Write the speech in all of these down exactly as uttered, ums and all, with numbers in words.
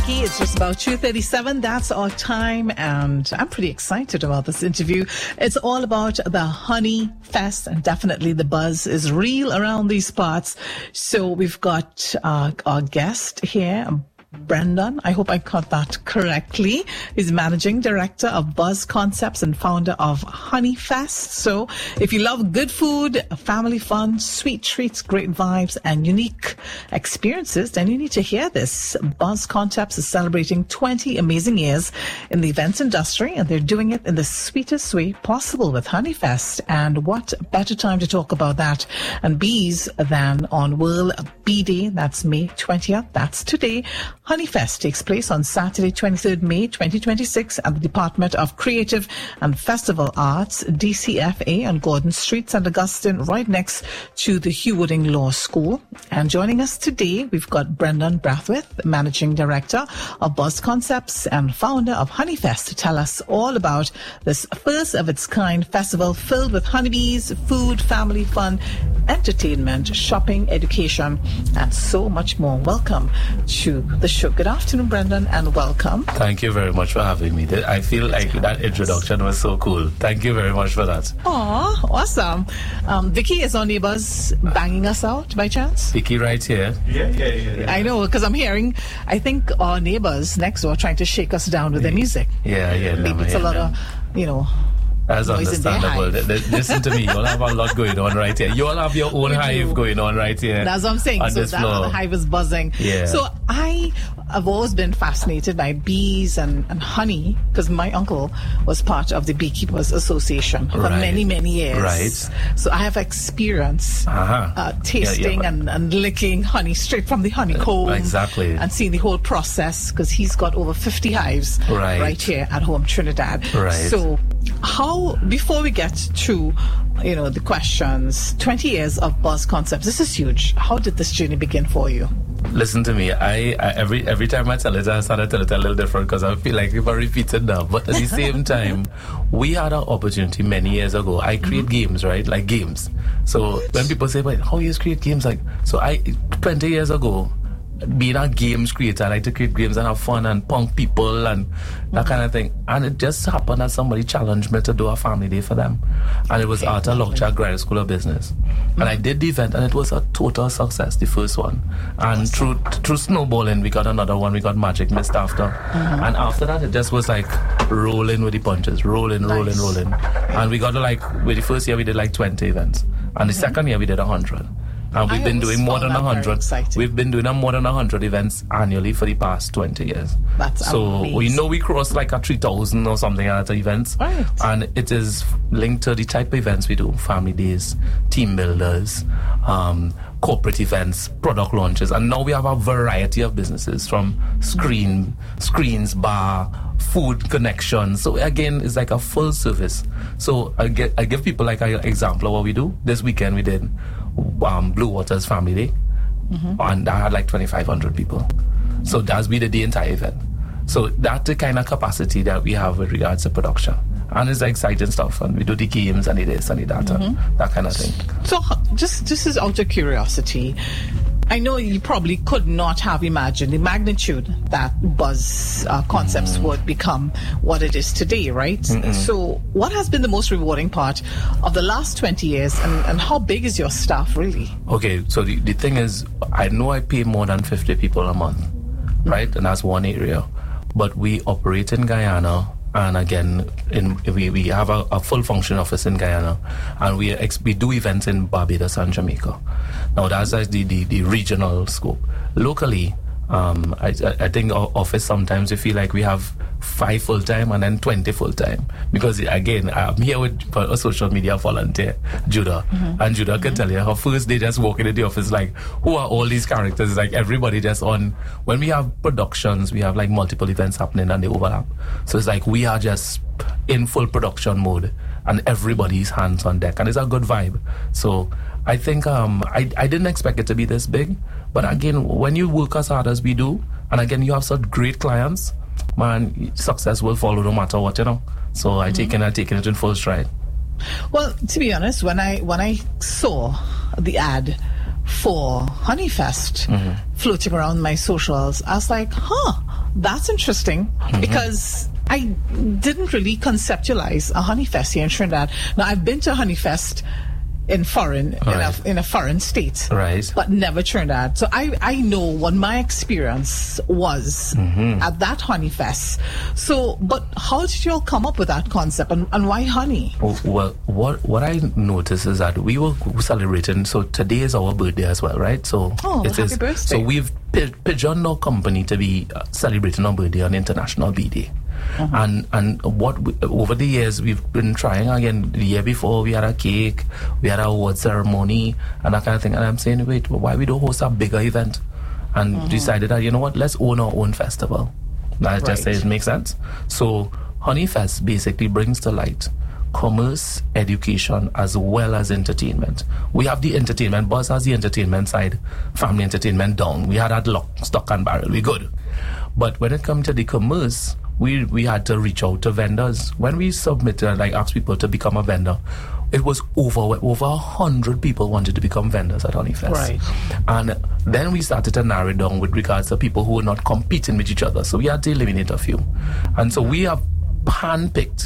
It's just about two thirty-seven. That's our time, and I'm pretty excited about this interview. It's all about the Honey Fest, and definitely the buzz is real around these parts. So we've got uh, our guest here, Brendan. I hope I got that correctly. He's managing director of Buzz Concepts and founder of Honey Fest. So if you love good food, family fun, sweet treats, great vibes, and unique experiences, then you need to hear this. Buzz Concepts is celebrating twenty amazing years in the events industry, and they're doing it in the sweetest way possible with Honey Fest. And what better time to talk about that and bees than on World Bee Day? That's May twentieth. That's today. Honey Fest takes place on Saturday, twenty-third May twenty twenty-six at the Department of Creative and Festival Arts, D C F A, on Gordon Street, Saint Augustine, right next to the Hugh Wooding Law School. And joining us today, we've got Brendan Brathwaite, Managing Director of Buzz Concepts and founder of Honey Fest, to tell us all about this first of its kind festival filled with honeybees, food, family fun, entertainment, shopping, education, and so much more. Welcome to the show. Good afternoon, Brendan, and welcome. Thank you very much for having me. I feel like that introduction was so cool. Thank you very much for that. Aw, awesome. Um, Vicky is on Neighbors banging us out by chance? Vicky right here. Yeah, yeah, yeah. yeah. I know, because I'm hearing, I think our neighbors next door are trying to shake us down with their music. Yeah, yeah. Maybe no, it's yeah, a lot no. of, you know, That's understandable. Listen to me. You all have a lot going on right here. You all have your own hive going on right here. That's what I'm saying. On so this that floor. the hive is buzzing. Yeah. So I have always been fascinated by bees and, and honey, because my uncle was part of the Beekeepers Association for Right. many, many years. Right. So I have experience Uh-huh. uh, tasting Yeah, yeah. And, and licking honey straight from the honeycomb. Exactly. And seeing the whole process, because he's got over fifty hives Right. right here at home, Trinidad. Right. So how, before we get to, you know, the questions, twenty years of Buzz Concepts, this is huge. How did this journey begin for you? Listen to me. I, I every every time I tell it, I start to tell it a little different because I feel like if I repeat it now. But at the same time, we had an opportunity many years ago. I create mm-hmm. games, right? Like games. So when people say, "But how you create games?" Like so, I twenty years ago, being a games creator, I like to create games and have fun and punk people and that kind of thing. And it just happened that somebody challenged me to do a family day for them. And it was Okay, at a Lockjaw Graduate School of Business. Mm-hmm. And I did the event and it was a total success, the first one. And through through snowballing, we got another one. We got Magic Mist after. Mm-hmm. And after that, it just was like rolling with the punches, rolling, rolling, Nice. rolling. And we got to like, with the first year, we did like twenty events. And the mm-hmm. second year, we did one hundred. And we've I been always doing more found than that one very hundred. exciting. We've been doing a more than one hundred events annually for the past twenty years. That's so amazing. we know we crossed like a three thousand or something at events. Right. And it is linked to the type of events we do: family days, team builders, um, corporate events, product launches. And now we have a variety of businesses, from screen, screens, bar, food connections. So again, it's like a full service. So I, get, I give people like an example of what we do. This weekend we did um, Blue Waters Family Day, mm-hmm. and I had like twenty-five hundred people. So that's we did the entire event. So that's the kind of capacity that we have with regards to production. And it's exciting stuff, and we do the games and the this and the that, mm-hmm. that kind of thing. So just, just is out of curiosity, I know you probably could not have imagined the magnitude that Buzz uh, Concepts mm. would become what it is today, right? Mm-mm. So what has been the most rewarding part of the last twenty years, and, and how big is your staff really? Okay, so the, the thing is, I know I pay more than fifty people a month, mm-hmm. right? And that's one area. But we operate in Guyana, and again, in, we, we have a, a full function office in Guyana, and we ex- we do events in Barbados and Jamaica. Now that's like the, the, the regional scope. Locally, um, I, I think our office sometimes we feel like we have five full time and then twenty full time, because again, I'm here with a social media volunteer, Judah, mm-hmm. and Judah mm-hmm. can tell you her first day just walking into the office, like, who are all these characters? It's like everybody just on. When we have productions, we have like multiple events happening and they overlap. So it's like we are just in full production mode and everybody's hands on deck, and it's a good vibe. So I think um, I, I didn't expect it to be this big, but again, when you work as hard as we do, and again, you have such great clients, man, success will follow no matter what, you know. So I mm-hmm. taken I taken it in full stride. Well, to be honest, when I when I saw the ad for Honey Fest mm-hmm. floating around my socials, I was like, huh, That's interesting mm-hmm. because I didn't really conceptualize a honey fest here in Trinidad. Now, I've been to a honey fest in foreign right. in, a, in a foreign state, right? But never Trinidad. So I, I know what my experience was mm-hmm. at that honey fest. So, but how did you all come up with that concept, and, and why honey? Well, what what I noticed is that we were celebrating. So today is our birthday as well, right? So oh, it happy is, birthday! So we've pigeoned our company to be uh, celebrating our birthday on International Bee Day. Uh-huh. And and what we, over the years we've been trying again. The year before we had a cake, we had a award ceremony, and that kind of thing. And I'm saying, wait, why we don't host a bigger event? And uh-huh. decided that, you know what, let's own our own festival. That right. just says it makes sense. So Honey Fest basically brings to light commerce, education, as well as entertainment. We have the entertainment. Buzz has the entertainment side, family entertainment down. We had that lock, stock and barrel. We good. But when it comes to the commerce, we we had to reach out to vendors. When we submitted, like asked people to become a vendor, it was over over a hundred people wanted to become vendors at Honey Fest. Right. And then we started to narrow it down with regards to people who were not competing with each other. So we had to eliminate a few. And so we have handpicked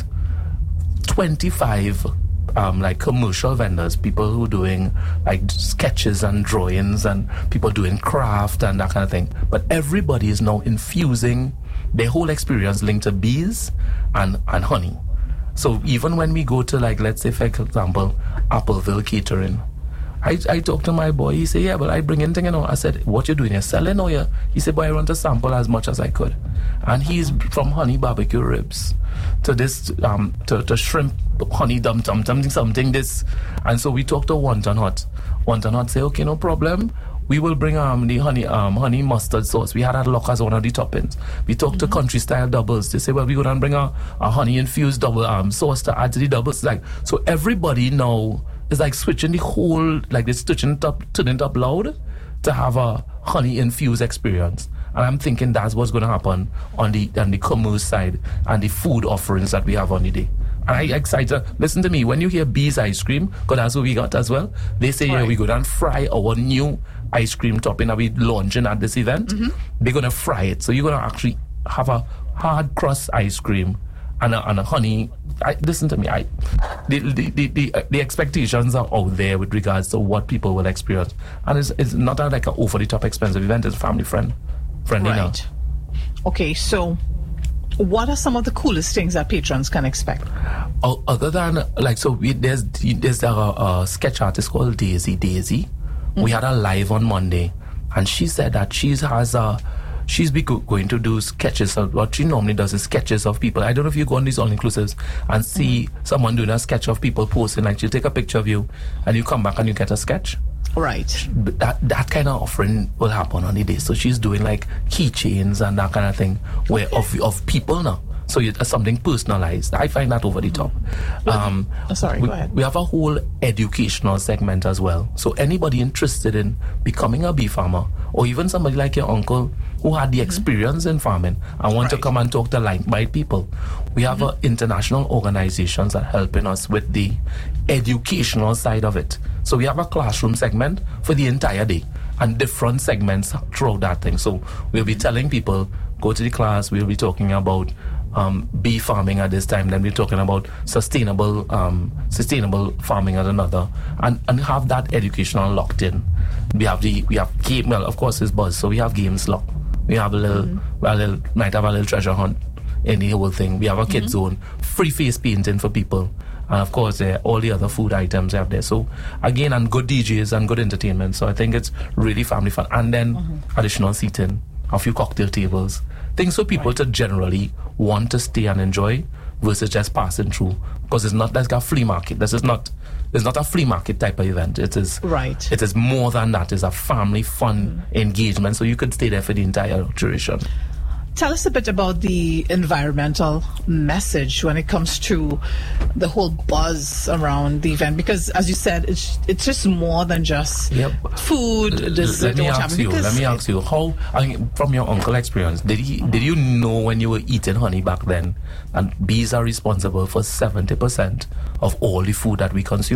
twenty-five um, like commercial vendors, people who are doing like sketches and drawings, and people doing craft and that kind of thing. But everybody is now infusing their whole experience linked to bees and, and honey. So even when we go to, like, let's say, for example, Appleville Catering, I, I talked to my boy. He said, yeah, but I bring in thing, you know. I said, what you doing? You're selling or you? He said, boy, I want to sample as much as I could. And he's from honey barbecue ribs to this, um, to, to shrimp, honey dum dum, something, something, this. And so we talked to Wonton Hut. Wonton Hut say, okay, no problem. We will bring um the honey um honey mustard sauce. We had that lock as one of the toppings. We talked mm-hmm. to Country Style Doubles. They say, well, we're gonna bring a, a honey infused double um sauce to add to the doubles. Like, so everybody now is like switching the whole, like they're switching it up, turning it up loud to have a honey infused experience. And I'm thinking that's what's gonna happen on the on the commerce side and the food offerings that we have on the day. And I excited. Listen to me, when you hear Bees ice cream, because that's what we got as well, they say, right. yeah, we go down and fry our new ice cream topping that we launching at this event. Mm-hmm. They're going to fry it. So you're going to actually have a hard crust ice cream and a, and a honey. I, listen to me, I, the, the, the, the, the expectations are out there with regards to what people will experience. And it's, it's not a, like an over-the-top expensive event. It's family friend, friendly right. now. Okay, so what are some of the coolest things that patrons can expect? Uh, other than, like, so we, there's there's a, a sketch artist called Daisy. Daisy. Mm-hmm. We had her live on Monday, and she said that she has a, she's be go, going to do sketches of, what she normally does is sketches of people. I don't know if you go on these all-inclusives and see mm-hmm. someone doing a sketch of people posting, like she'll take a picture of you, and you come back and you get a sketch. Right. That that kind of offering will happen on the day. So she's doing like keychains and that kind of thing, where of of people now. So it's something personalized. I find that over the top. Um, oh, sorry, we, go ahead. We have a whole educational segment as well. So anybody interested in becoming a bee farmer, or even somebody like your uncle who had the experience mm-hmm. in farming and want right. to come and talk to like-minded people, we have mm-hmm. uh, international organizations that are helping us with the educational side of it. So we have a classroom segment for the entire day and different segments throughout that thing. So we'll be telling people, go to the class, we'll be talking about um, bee farming at this time, then we're talking about sustainable um, sustainable farming at another, and, and have that educational locked in. We have the we have game, well, of course it's Buzz, so we have games locked. We have a little, mm-hmm. a little might have a little treasure hunt in the whole thing. We have a kids mm-hmm. zone, free face painting for people. And of course, uh, all the other food items have there. So again, and good D Js and good entertainment. So I think it's really family fun. And then mm-hmm. additional seating, a few cocktail tables, things for people right. to generally want to stay and enjoy versus just passing through. Because it's not like a flea market. This is not. It's not a flea market type of event. It is. Right. It is more than that. It's a family fun mm-hmm. engagement. So you could stay there for the entire duration. Tell us a bit about the environmental message when it comes to the whole buzz around the event, because as you said, it's it's just more than just yep. food. Let me ask you. Let me ask you. How, I mean, from your uncle experience, did he did you know when you were eating honey back then, and bees are responsible for seventy percent of all the food that we consume?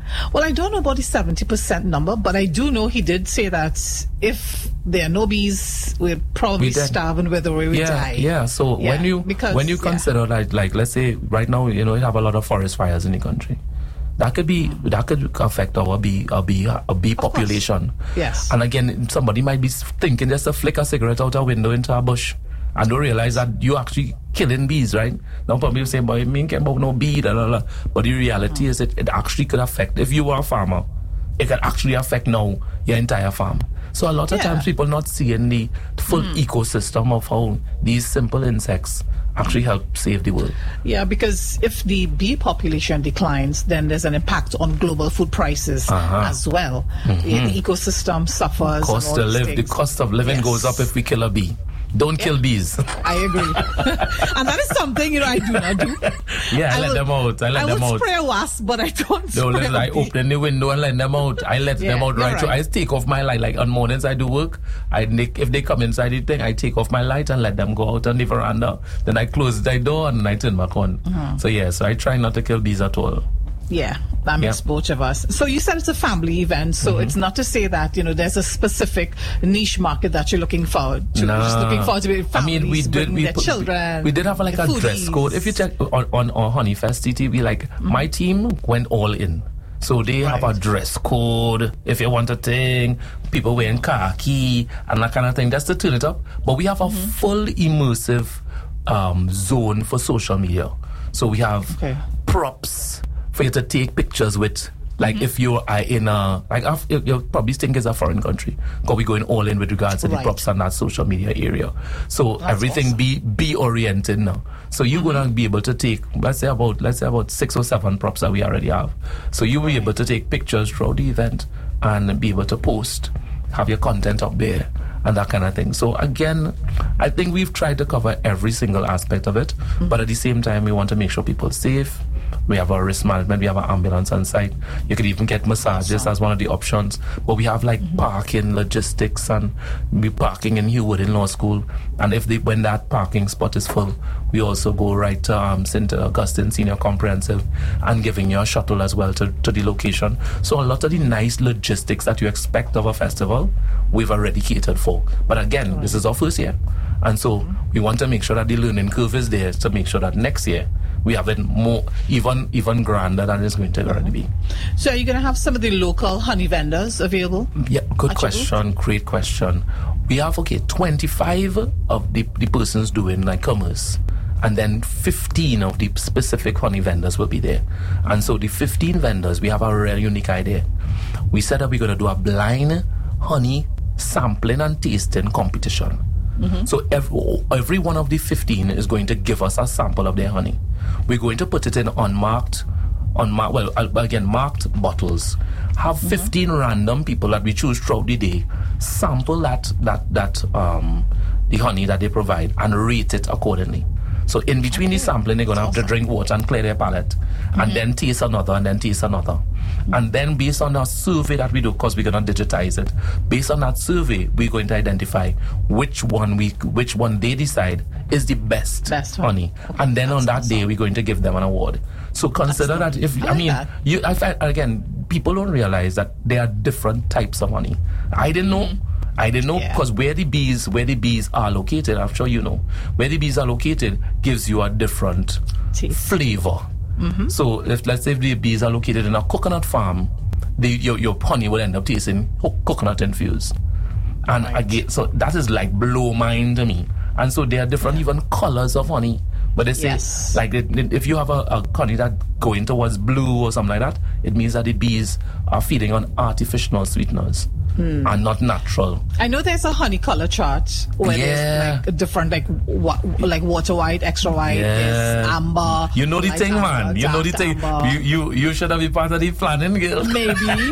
Well, I don't know about the seventy percent number, but I do know he did say that if there are no bees, we're probably We dead. starving whether we would Yeah, die. yeah. So Yeah, when you because- when you yeah. consider like like let's say right now, you know, we have a lot of forest fires in the country. That could be that could affect our bee our bee our bee course. population. Yes. And again, somebody might be thinking just to flick a cigarette out a window into a bush and don't realize that you actually killing bees, right? Now people say, "Boy, me care about no bee," da, da, da. But the reality mm. is it it actually could affect. If you were a farmer, it could actually affect now your entire farm. So a lot of Yeah. times people not seeing the full mm. ecosystem of how these simple insects actually help save the world. Yeah, because if the bee population declines, then there's an impact on global food prices Uh-huh. as well. Mm-hmm. Yeah, the ecosystem suffers. Cost and to all these live, the things. cost of living Yes. goes up if we kill a bee. Don't kill bees. I agree. And that is something, you know, I do not do. Yeah, I, I let will- them out. I let I them will out. spray a wasp, but I don't No, spray listen, a I bee. open the window and let them out. I let Yeah, them out you're right. So I right. take off my light. Like on mornings I do work. I make, if they come inside the thing, I take off my light and let them go out on the veranda. Then I close the door and I turn back on. Uh-huh. So yeah, so I try not to kill bees at all. Yeah, that makes Yeah. both of us. So you said it's a family event, so Mm-hmm. it's not to say that, you know, there's a specific niche market that you're looking forward to. Nah. Just looking forward to be I families mean, we did. bringing We their put, children. We did have like their a dress foodies. code. If you check on on, on Honeyfest T T V, like Mm-hmm. my team went all in. So they have a Right. dress code. If you want a thing, people wearing khaki and that kind of thing, just to turn it up. But we have a Mm-hmm. full immersive um, zone for social media. So we have Okay. props for you to take pictures with. Like if you are in a, like af- you you probably think it's a foreign country, because we're going all in with regards to the Right. props on that social media area. So That's everything awesome. be be oriented now. So you're gonna be able to take, let's say about let's say about six or seven props that we already have. So you'll be able to take pictures throughout the event and be able to post, have your content up there and that kind of thing. So again, I think we've tried to cover every single aspect of it, but at the same time we want to make sure people are safe. We have our risk management, we have our ambulance on site. You could even get massages as one of the options. But we have like mm-hmm. parking, logistics, and we parking in Hewwood in law school. And if they, when that parking spot is full, we also go right to um, Saint Augustine Senior Comprehensive and giving you a shuttle as well to, to the location. So a lot of the nice logistics that you expect of a festival, we've already catered for. But again, right. this is our first year. And so mm-hmm. we want to make sure that the learning curve is there to make sure that next year we have it more, even even grander than it's going to already be. So are you going to have some of the local honey vendors available? Yeah, good question. Great question. We have, okay, twenty-five of the, the persons doing like commerce, and then fifteen of the specific honey vendors will be there. And so the fifteen vendors, we have a real unique idea. We said that we're going to do a blind honey sampling and tasting competition. Mm-hmm. So every, every one of the fifteen is going to give us a sample of their honey. We're going to put it in unmarked, unmarked, well, again, marked bottles. Have mm-hmm. fifteen random people that we choose throughout the day sample that that that um the honey that they provide and rate it accordingly. So in between okay. the sampling, they're going to have awesome. to drink water and clear their palate, mm-hmm. and then taste another, and then taste another. Mm-hmm. And then based on our survey that we do, because we're going to digitize it, based on that survey, we're going to identify which one we, which one they decide is the best, best honey. Okay. And then That's on that awesome. day, we're going to give them an award. So consider that if, I, I mean, like you, I find, again, people don't realize that there are different types of honey. I didn't know. Mm-hmm. I didn't know because yeah. where the bees where the bees are located, I'm sure you know, where the bees are located gives you a different Taste. flavor. Mm-hmm. So if let's say if the bees are located in a coconut farm, the, your your honey will end up tasting coconut infused. And right. again, so that is like blow mind to me. And so there are different yeah. even colors of honey. But they say, yes. like, if you have a, a honey that going towards blue or something like that, it means that the bees are feeding on artificial sweeteners hmm. and not natural. I know there's a honey color chart where yeah. there's like a different, like wa- like water white, extra white, yeah. there's amber. You know the thing, amber, man. You know the thing. You, you you should have been part of the planning, girl. Maybe.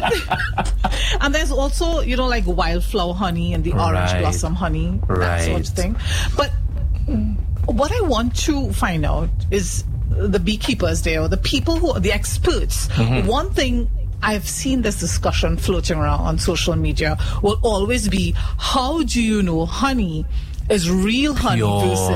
And there's also, you know, like wildflower honey and the orange right. blossom honey, right. that sort of thing. But what I want to find out is the beekeepers there, or the people who are the experts. Mm-hmm. One thing I've seen this discussion floating around on social media will always be, how do you know honey is real honey Pure. versus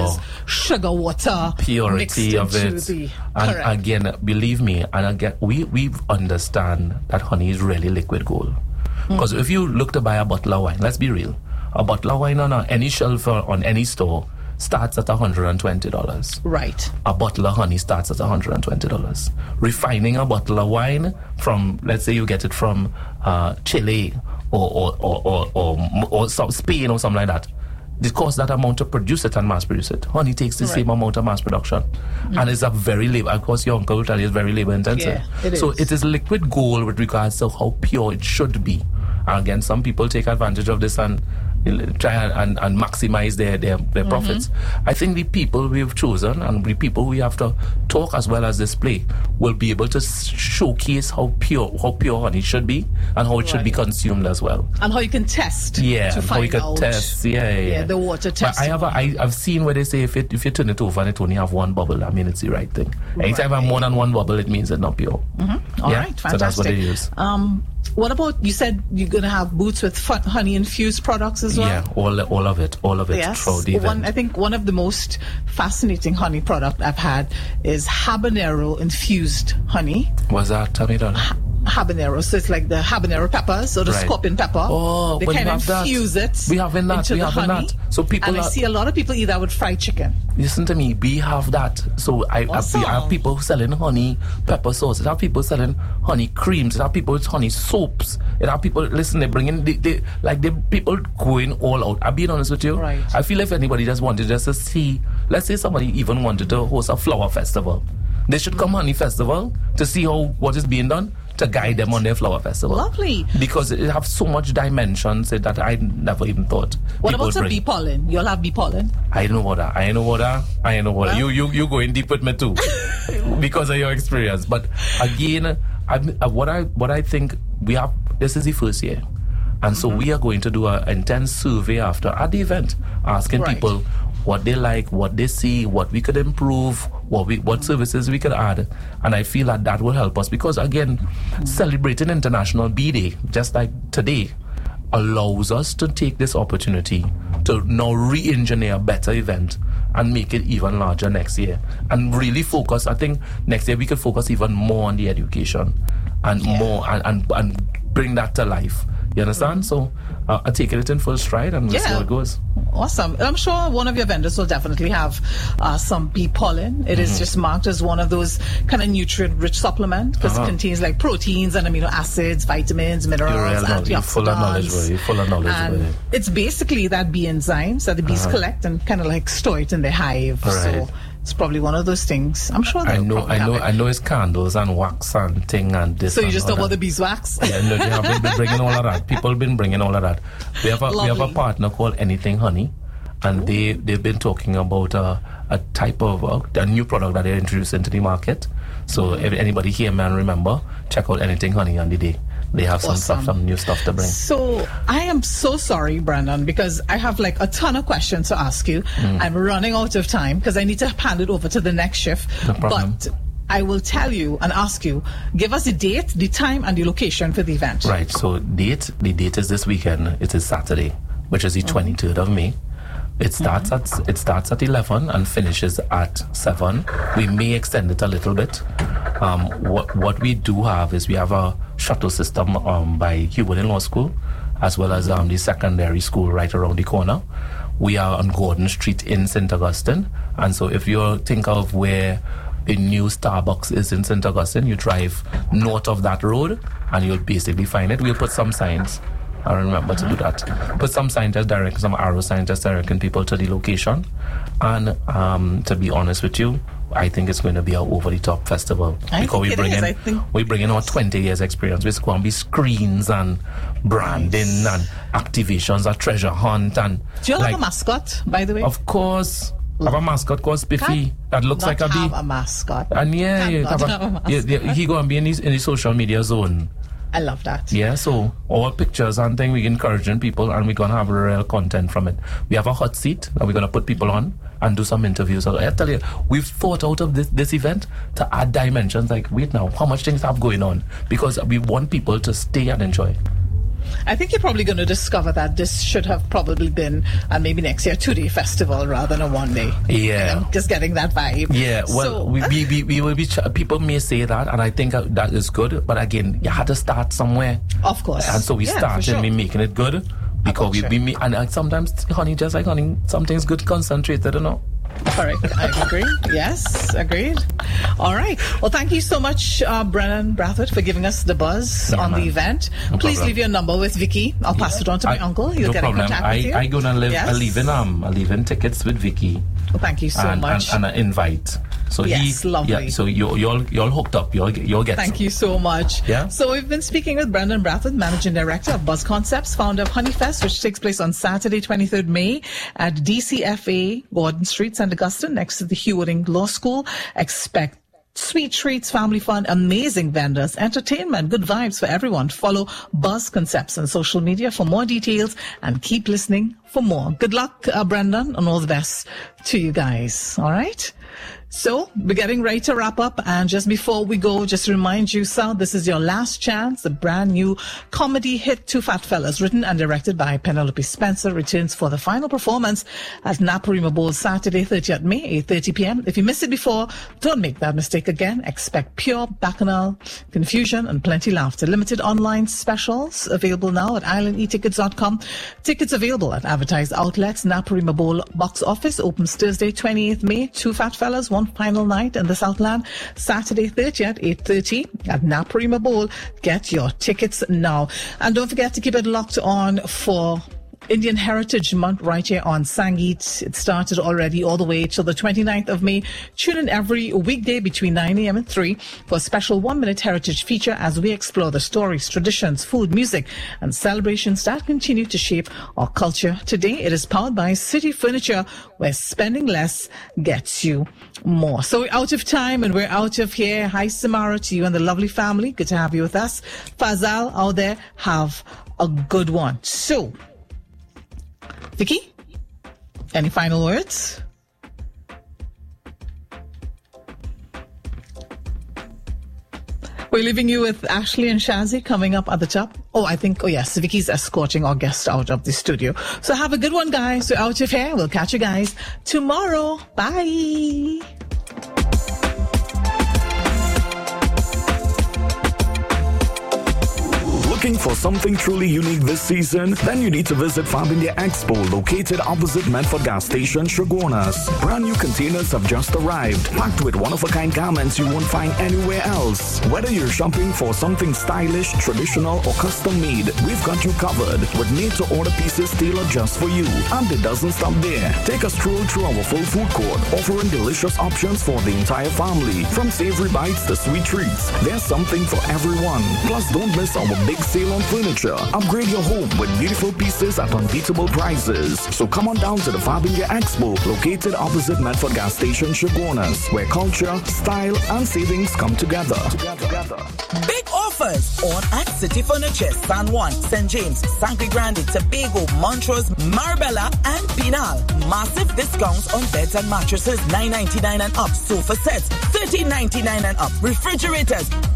sugar water purity of it. The, and correct. again, believe me, and again, we we understand that honey is really liquid gold. Because mm. if you look to buy a bottle of wine, let's be real, a bottle of wine on a, any shelf or on any store starts at one hundred twenty dollars. Right. A bottle of honey starts at one hundred twenty dollars. Refining a bottle of wine from, let's say you get it from uh, Chile or or, or, or, or, or some Spain or something like that, it costs that amount to produce it and mass produce it. Honey takes the right. same amount of mass production. Mm. And it's a very labor, of course your uncle will tell you it's very labor intensive. Yeah, it so is. it is liquid gold with regards to how pure it should be. And again, some people take advantage of this and try and, and, and maximize their, their, their mm-hmm. profits. I think the people we've chosen and the people we have to talk as well as display will be able to showcase how pure how pure honey should be and how it right. should be consumed as well. And how you can test. Yeah, to and find how you can out, test. Yeah, yeah, yeah. the water test. I have a, I, I've seen where they say if it, if you turn it over and it only have one bubble, I mean it's the right thing. Anytime right. I have more than one bubble, it means it's not pure. Mm-hmm. All yeah? right, fantastic. So that's what they use. Um, what about, you said you're going to have booths with fun, honey infused products as well? Yeah, all all of it, all of it. Yes. Throughout the event. One, I think one of the most fascinating honey product I've had is habanero infused honey. What's that? Tell me that. Ha- habanero, so it's like the habanero peppers or the right. scorpion pepper. Oh, they kind of infuse that. it. We have in that. Into we the have honey, in that. So people and are, I see a lot of people eat that with fried chicken. Listen to me. We have that. So I, awesome. I, I have people selling honey pepper sauce. I have people selling honey creams. I have people with honey soaps. I have people. Listen, they bring in they, they like they people going all out. I'm being honest with you. Right. I feel if anybody just wanted just to see, let's say somebody even wanted to host a flower festival, they should come honey festival to see how what is being done, to guide them on their flower festival. Lovely. Because it have so much dimensions that I never even thought. What about some bee pollen? You'll have bee pollen? I know what that. I know what that. I know what that. You, you, you going deep with me too. Because of your experience. But again, I, what I what I think we have, this is the first year. And so mm-hmm. we are going to do an intense survey after at the event, asking right. people what they like, what they see, what we could improve, what we, what services we could add. And I feel that that will help us because, again, mm-hmm. celebrating International Bee Day, just like today, allows us to take this opportunity to now re-engineer a better event and make it even larger next year. And really focus, I think next year we could focus even more on the education and yeah. more and, and, and bring that to life. You understand? So uh, I'm taking it in full stride and we'll yeah. see how it goes. Awesome. I'm sure one of your vendors will definitely have uh, some bee pollen. It mm-hmm. is just marked as one of those kind of nutrient-rich supplements because uh-huh. it contains like proteins and amino acids, vitamins, minerals, antioxidants. You're full of knowledge, bro. You're full of knowledge. And bro. It's basically that bee enzymes that the bees uh-huh. collect and kind of like store it in their hive. Right. So it's probably one of those things. I'm sure. I know. I know. I know. It's candles and wax and thing and this. So you and just talk about the beeswax? Yeah, no, they have been bringing all of that. People have been bringing all of that. We have a Lovely. we have a partner called Anything Honey, and Ooh. they they've been talking about a a type of uh, a new product that they're introducing to the market. So mm-hmm. if anybody here, man, remember check out Anything Honey on the day. They have some awesome. stuff, some new stuff to bring. So I am so sorry, Brandon, because I have like a ton of questions to ask you. Mm. I'm running out of time because I need to hand it over to the next shift. No problem. But I will tell you and ask you, give us the date, the time, and the location for the event. Right. So date, the date is this weekend. It is Saturday, which is the mm-hmm. twenty-third of May. It starts mm-hmm. at it starts at eleven and finishes at seven. We may extend it a little bit. Um, what what we do have is we have a shuttle system um, by Hubert Law School, as well as um, the secondary school right around the corner. We are on Gordon Street in Saint Augustine, and so if you think of where the new Starbucks is in Saint Augustine, you drive north of that road, and you'll basically find it. We'll put some signs. I remember to do that. But some scientists direct, some arrow scientists directing people to the location. And um, to be honest with you, I think it's going to be an over-the-top festival. I because we bring is, in think we bring in our twenty years experience. It's going to be screens and branding nice. and activations, a treasure hunt. And do you like, have a mascot, by the way? Of course. I have a mascot called Spiffy Can't that looks like a bee. have a mascot. And yeah, yeah, have a, have a yeah, yeah, he going to be in, his, in the social media zone. I love that. Yeah, so all pictures and things, we're encouraging people and we're going to have real content from it. We have a hot seat that we're going to put people on and do some interviews. So I tell you, we've thought out of this, this event to add dimensions like, wait now, how much things have going on? Because we want people to stay and enjoy. I think you're probably going to discover that this should have probably been, and maybe next year, a two-day festival rather than a one-day. Yeah. I'm just getting that vibe. Yeah, well, so, we, we, we, we will be, ch- people may say that, and I think that is good, but again, you had to start somewhere. Of course. And so we yeah, started sure. we making it good, because we, we, and uh, sometimes, honey, just like honey, something's good concentrated, you know. Correct. I agree. Yes, agreed. All right. Well, thank you so much, uh, Brennan Brathwaite, for giving us the buzz Yeah, on man. the event. No Please problem. leave your number with Vicky. I'll pass Yeah. it on to my I- uncle. He'll no get problem. in contact I, with you. I gonna live. Yes. I leaving um, I leaving tickets with Vicky. Well, thank you so and, much. and, and an invite. So Yes, he, lovely. Yeah. So you you all you all hooked up. You all get- you all get. Thank some. you so much. Yeah. So we've been speaking with Brendan Brathwaite, Managing Director of Buzz Concepts, founder of Honeyfest, which takes place on Saturday, twenty-third May at D C F A, Gordon Street, Saint Augustine, next to the Hewarding Law School. Expect sweet treats, family fun, amazing vendors, entertainment, good vibes for everyone. Follow Buzz Concepts on social media for more details and keep listening for more. Good luck, uh, Brendan, and all the best to you guys. All right? So we're getting ready to wrap up, and just before we go, just to remind you, sir, this is your last chance. The brand new comedy hit Two Fat Fellas, written and directed by Penelope Spencer, returns for the final performance at Naparima Bowl Saturday, thirtieth May, eight thirty p.m. If you missed it before, don't make that mistake again. Expect pure bacchanal confusion and plenty laughter. Limited online specials available now at island e tickets dot com. Tickets available at advertised outlets. Naparima Bowl box office opens Thursday, twenty-eighth May. Two Fat Fellas, one final night in the Southland. Saturday, thirtieth, eight thirty at Naparima Bowl. Get your tickets now. And don't forget to keep it locked on for Indian Heritage Month right here on Sangeet. It started already all the way till the twenty-ninth of May. Tune in every weekday between nine a.m. and three for a special one-minute heritage feature as we explore the stories, traditions, food, music, and celebrations that continue to shape our culture. Today, it is powered by City Furniture, where spending less gets you more. So we're out of time and we're out of here. Hi, Samara, to you and the lovely family. Good to have you with us. Fazal out there, have a good one. So, Vicky, any final words? We're leaving you with Ashley and Shazzy coming up at the top. Oh, I think, oh yes, Vicky's escorting our guest out of the studio. So have a good one, guys. We're out of here. We'll catch you guys tomorrow. Bye. Looking for something truly unique this season? Then you need to visit Fabindia Expo, located opposite Medford Gas Station, Chaguanas. Brand new containers have just arrived, packed with one-of-a-kind garments you won't find anywhere else. Whether you're shopping for something stylish, traditional, or custom-made, we've got you covered with made-to-order pieces tailored just for you. And it doesn't stop there. Take a stroll through our full food court, offering delicious options for the entire family. From savory bites to sweet treats, there's something for everyone. Plus, don't miss our big sale on furniture. Upgrade your home with beautiful pieces at unbeatable prices. So come on down to the Fabindia Expo, located opposite Medford Gas Station, Chaguanas, where culture, style, and savings come together. together. Big offers on at City Furniture, San Juan, Saint James, Sangre Grande, Tobago, Montrose, Marbella, and Pinal. Massive discounts on beds and mattresses, nine ninety-nine and up. Sofa sets, thirteen ninety-nine and up. Refrigerators,